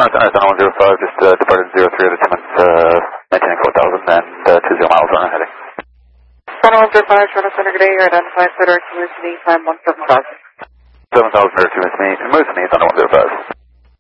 105, just departed 03 at attendance, maintaining 4,000 and 20 miles on our heading. Sun 105, Toronto Center, good day. You're identified for Direct to Moose Meet, time 17000. 7,000 Direct to Moose Meet, Thunder 105.